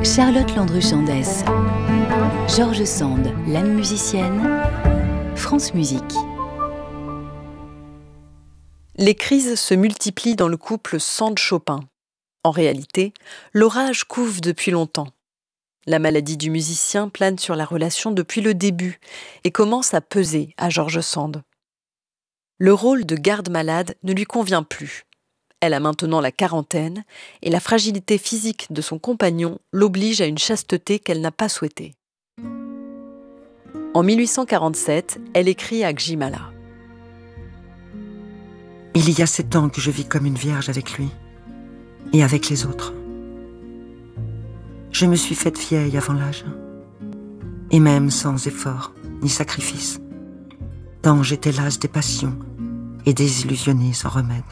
Charlotte Landru-Chandès, George Sand, l'âme musicienne, France Musique. Les crises se multiplient dans le couple Sand-Chopin. En réalité, l'orage couve depuis longtemps. La maladie du musicien plane sur la relation depuis le début et commence à peser à George Sand. Le rôle de garde-malade ne lui convient plus. Elle a maintenant la quarantaine et la fragilité physique de son compagnon l'oblige à une chasteté qu'elle n'a pas souhaitée. En 1847, elle écrit à Gzimala. Il y a 7 ans que je vis comme une vierge avec lui et avec les autres. Je me suis faite vieille avant l'âge, et même sans effort ni sacrifice, tant j'étais lasse des passions et désillusionnée sans remède.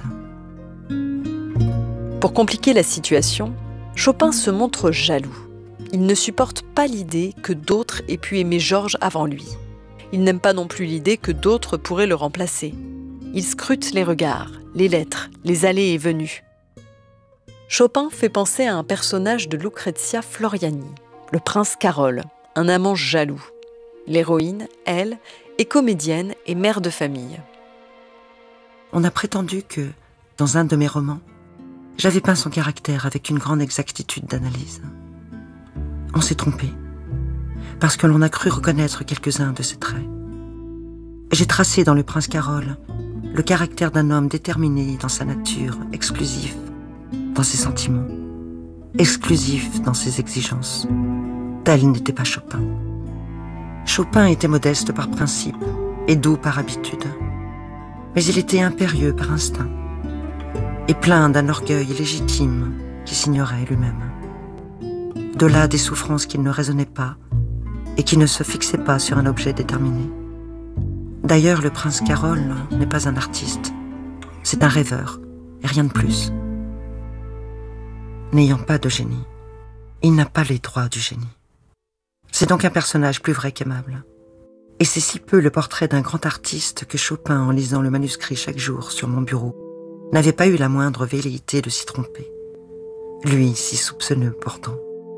Pour compliquer la situation, Chopin se montre jaloux. Il ne supporte pas l'idée que d'autres aient pu aimer Georges avant lui. Il n'aime pas non plus l'idée que d'autres pourraient le remplacer. Il scrute les regards, les lettres, les allées et venues. Chopin fait penser à un personnage de Lucrezia Floriani, le prince Carol, un amant jaloux. L'héroïne, elle, est comédienne et mère de famille. On a prétendu que, dans un de mes romans, j'avais peint son caractère avec une grande exactitude d'analyse. On s'est trompé, parce que l'on a cru reconnaître quelques-uns de ses traits. J'ai tracé dans le prince Carol le caractère d'un homme déterminé dans sa nature, exclusif dans ses sentiments, exclusif dans ses exigences. Tel n'était pas Chopin. Chopin était modeste par principe et doux par habitude, mais il était impérieux par instinct et plein d'un orgueil légitime qui s'ignorait lui-même. De là des souffrances qu'il ne raisonnait pas et qui ne se fixaient pas sur un objet déterminé. D'ailleurs, le prince Carol n'est pas un artiste, c'est un rêveur, et rien de plus. N'ayant pas de génie, il n'a pas les droits du génie. C'est donc un personnage plus vrai qu'aimable. Et c'est si peu le portrait d'un grand artiste que Chopin, en lisant le manuscrit chaque jour sur mon bureau, n'avait pas eu la moindre velléité de s'y tromper. Lui, si soupçonneux pourtant.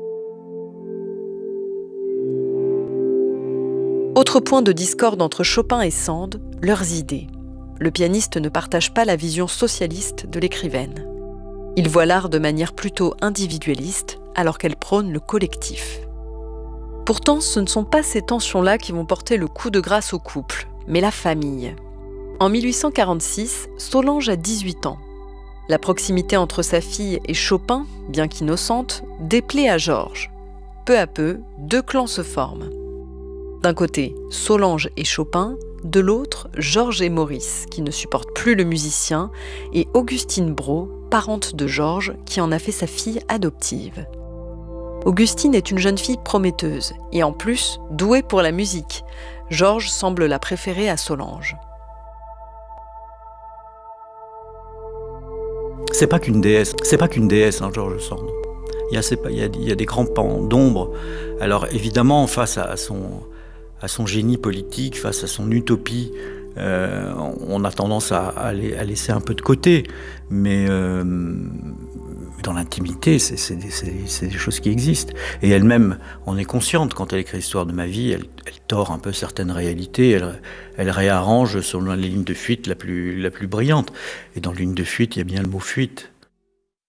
Autre point de discorde entre Chopin et Sand, leurs idées. Le pianiste ne partage pas la vision socialiste de l'écrivaine. Il voit l'art de manière plutôt individualiste, alors qu'elle prône le collectif. Pourtant, ce ne sont pas ces tensions-là qui vont porter le coup de grâce au couple, mais la famille. En 1846, Solange a 18 ans. La proximité entre sa fille et Chopin, bien qu'innocente, déplaît à Georges. Peu à peu, 2 clans se forment. D'un côté, Solange et Chopin, de l'autre, Georges et Maurice, qui ne supportent plus le musicien, et Augustine Brault, parente de Georges, qui en a fait sa fille adoptive. Augustine est une jeune fille prometteuse, et en plus, douée pour la musique. Georges semble la préférer à Solange. C'est pas qu'une déesse, George Sand. Il y a des grands pans d'ombre. Alors évidemment, face à son génie politique, face à son utopie, on a tendance à laisser un peu de côté. Mais dans l'intimité, c'est des choses qui existent. Et elle-même en est consciente. Quand elle écrit l'histoire de ma vie, elle tord un peu certaines réalités. Elle réarrange selon la ligne de fuite la plus brillante. Et dans ligne de fuite, il y a bien le mot fuite.